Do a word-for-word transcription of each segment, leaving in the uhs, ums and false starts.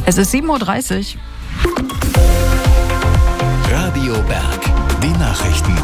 Es ist sieben Uhr dreißig. Radio Berg, die Nachrichten.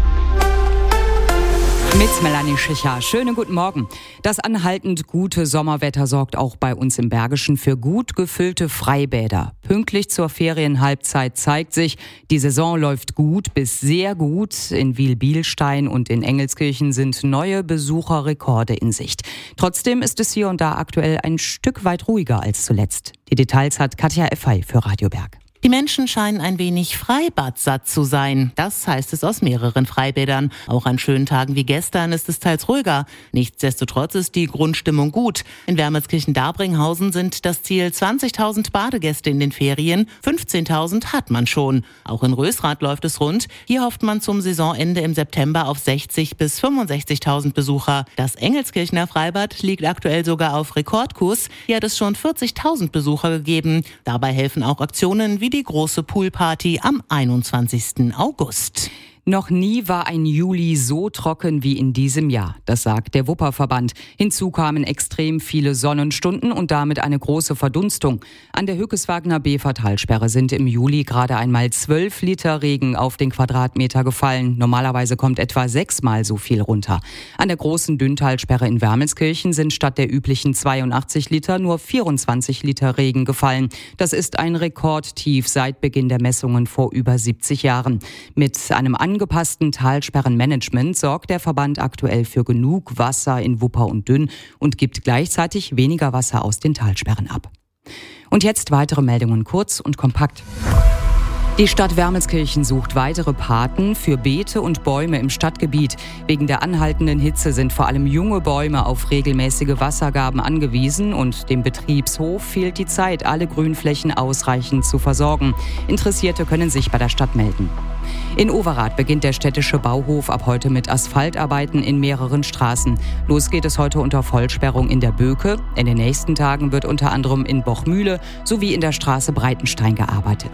Mit Melanie Schicher. Schönen guten Morgen. Das anhaltend gute Sommerwetter sorgt auch bei uns im Bergischen für gut gefüllte Freibäder. Pünktlich zur Ferienhalbzeit zeigt sich, die Saison läuft gut bis sehr gut. In Wiel-Bielstein und in Engelskirchen sind neue Besucherrekorde in Sicht. Trotzdem ist es hier und da aktuell ein Stück weit ruhiger als zuletzt. Die Details hat Katja Effay für Radio Berg. Die Menschen scheinen ein wenig freibadsatt zu sein. Das heißt es aus mehreren Freibädern. Auch an schönen Tagen wie gestern ist es teils ruhiger. Nichtsdestotrotz ist die Grundstimmung gut. In Wermelskirchen-Darbringhausen sind das Ziel zwanzigtausend Badegäste in den Ferien. fünfzehntausend hat man schon. Auch in Rösrath läuft es rund. Hier hofft man zum Saisonende im September auf sechzig bis fünfundsechzigtausend Besucher. Das Engelskirchener Freibad liegt aktuell sogar auf Rekordkurs. Hier hat es schon vierzigtausend Besucher gegeben. Dabei helfen auch Aktionen wie die große Poolparty am einundzwanzigsten August. Noch nie war ein Juli so trocken wie in diesem Jahr, das sagt der Wupperverband. Hinzu kamen extrem viele Sonnenstunden und damit eine große Verdunstung. An der Hückeswagener-Befer-Talsperre sind im Juli gerade einmal zwölf Liter Regen auf den Quadratmeter gefallen. Normalerweise kommt etwa sechsmal so viel runter. An der großen Dünntalsperre in Wermelskirchen sind statt der üblichen zweiundachtzig Liter nur vierundzwanzig Liter Regen gefallen. Das ist ein Rekordtief seit Beginn der Messungen vor über siebzig Jahren. Mit einem angepassten Talsperrenmanagement sorgt der Verband aktuell für genug Wasser in Wupper und Dünn und gibt gleichzeitig weniger Wasser aus den Talsperren ab. Und jetzt weitere Meldungen kurz und kompakt. Die Stadt Wermelskirchen sucht weitere Paten für Beete und Bäume im Stadtgebiet. Wegen der anhaltenden Hitze sind vor allem junge Bäume auf regelmäßige Wassergaben angewiesen und dem Betriebshof fehlt die Zeit, alle Grünflächen ausreichend zu versorgen. Interessierte können sich bei der Stadt melden. In Overath beginnt der städtische Bauhof ab heute mit Asphaltarbeiten in mehreren Straßen. Los geht es heute unter Vollsperrung in der Böke. In den nächsten Tagen wird unter anderem in Bochmühle sowie in der Straße Breitenstein gearbeitet.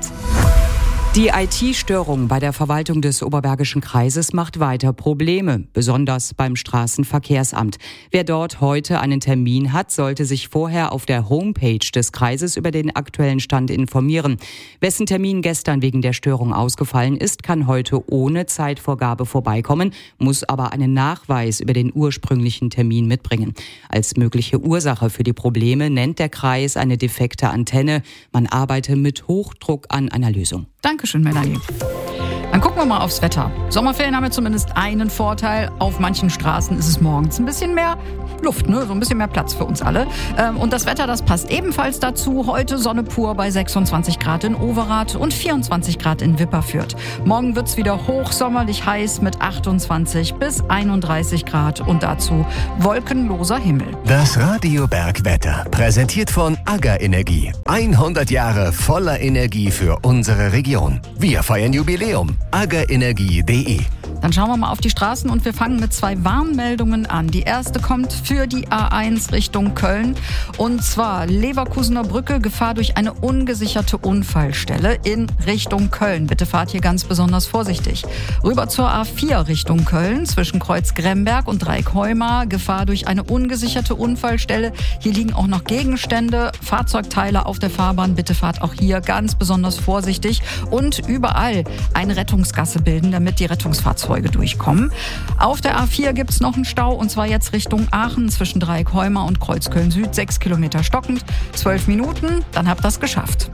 Die I T-Störung bei der Verwaltung des Oberbergischen Kreises macht weiter Probleme, besonders beim Straßenverkehrsamt. Wer dort heute einen Termin hat, sollte sich vorher auf der Homepage des Kreises über den aktuellen Stand informieren. Wessen Termin gestern wegen der Störung ausgefallen ist, kann heute ohne Zeitvorgabe vorbeikommen, muss aber einen Nachweis über den ursprünglichen Termin mitbringen. Als mögliche Ursache für die Probleme nennt der Kreis eine defekte Antenne. Man arbeite mit Hochdruck an einer Lösung. Dankeschön, Melanie. Dann gucken wir mal aufs Wetter. Sommerferien haben wir zumindest einen Vorteil. Auf manchen Straßen ist es morgens ein bisschen mehr Luft, ne? So ein bisschen mehr Platz für uns alle. Und das Wetter, das passt ebenfalls dazu. Heute Sonne pur bei sechsundzwanzig Grad in Overath und vierundzwanzig Grad in Wipperfürth. Morgen wird's wieder hochsommerlich heiß mit achtundzwanzig bis einunddreißig Grad und dazu wolkenloser Himmel. Das Radio Berg Wetter, präsentiert von AGA Energie. hundert Jahre voller Energie für unsere Region. Wir feiern Jubiläum. aga energie punkt de. Dann schauen wir mal auf die Straßen und wir fangen mit zwei Warnmeldungen an. Die erste kommt für die A eins Richtung Köln und zwar Leverkusener Brücke, Gefahr durch eine ungesicherte Unfallstelle in Richtung Köln. Bitte fahrt hier ganz besonders vorsichtig. Rüber zur A vier Richtung Köln, zwischen Kreuz Gremberg und Dreieckheumar, Gefahr durch eine ungesicherte Unfallstelle. Hier liegen auch noch Gegenstände, Fahrzeugteile auf der Fahrbahn. Bitte fahrt auch hier ganz besonders vorsichtig und überall eine Rettungsgasse bilden, damit die Rettungsfahrzeuge durchkommen. Auf der A vier gibt es noch einen Stau und zwar jetzt Richtung Aachen zwischen Dreieckheumar und Kreuzköln Süd. Sechs Kilometer stockend, zwölf Minuten, dann habt ihr es geschafft.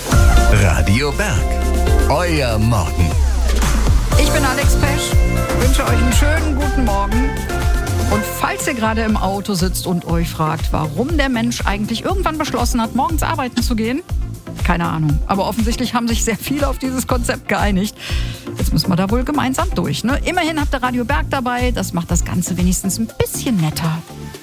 Radio Berg, euer Morgen. Ich bin Alex Pesch, wünsche euch einen schönen guten Morgen. Und falls ihr gerade im Auto sitzt und euch fragt, warum der Mensch eigentlich irgendwann beschlossen hat, morgens arbeiten zu gehen, keine Ahnung. Aber offensichtlich haben sich sehr viele auf dieses Konzept geeinigt. Jetzt müssen wir da wohl gemeinsam durch, ne? Immerhin habt ihr Radio Berg dabei. Das macht das Ganze wenigstens ein bisschen netter.